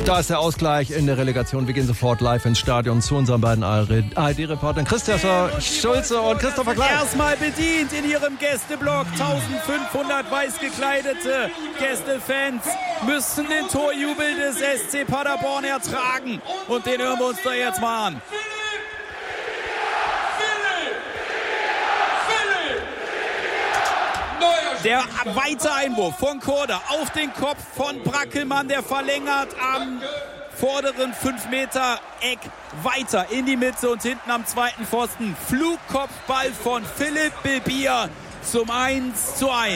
Da ist der Ausgleich in der Relegation. Wir gehen sofort live ins Stadion zu unseren beiden ARD-Reportern Christopher Schulze und Christopher Klein. Erstmal bedient in ihrem Gästeblock. 1500 weiß gekleidete Gästefans müssen den Torjubel des SC Paderborn ertragen. Und den hören wir uns da jetzt mal an. Der weite Einwurf von Korda auf den Kopf von Brackelmann, der verlängert am vorderen 5-Meter-Eck weiter in die Mitte und hinten am zweiten Pfosten. Flugkopfball von Philipp Bilbia zum 1:1.